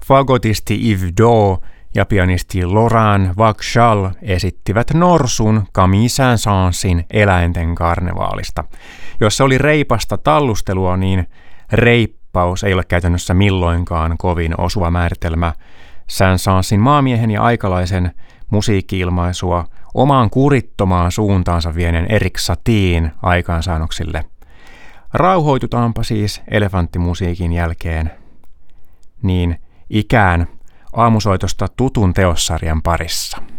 Fagotisti Yves Daw ja pianisti Laurent Vacheal esittivät Norsun Camille Saint-Saënsin Eläinten karnevaalista. Jos se oli reipasta tallustelua, niin reippaus ei ole käytännössä milloinkaan kovin osuva määritelmä Saint-Saënsin maamiehen ja aikalaisen musiikki-ilmaisua omaan kurittomaan suuntaansa vieneen Erik Satien aikaansaannoksille. Rauhoitutaanpa siis elefanttimusiikin jälkeen niin ikään aamusoitosta tutun teossarjan parissa.